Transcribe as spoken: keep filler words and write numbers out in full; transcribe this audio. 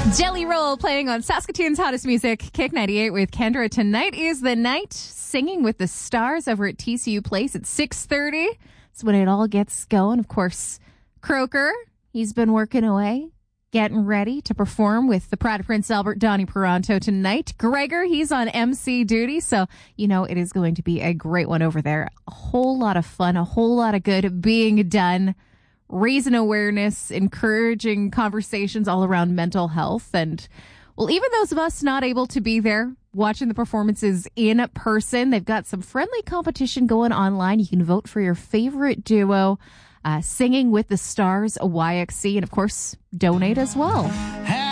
Jelly Roll playing on Saskatoon's hottest music, Kick ninety-eight with Kendra. Tonight is the night, Singing with the Stars over at T C U Place at six thirty. That's when it all gets going. Of course, Croker, he's been working away, getting ready to perform with the Pride of Prince Albert, Donnie Peranto tonight. Gregor, he's on M C duty, so you know it is going to be a great one over there. A whole lot of fun, a whole lot of good being done. Raising awareness, encouraging conversations all around mental health. And, well, even those of us not able to be there watching the performances in person, they've got some friendly competition going online. You can vote for your favorite duo, uh, Singing with the Stars, a Y X C, and, of course, donate as well.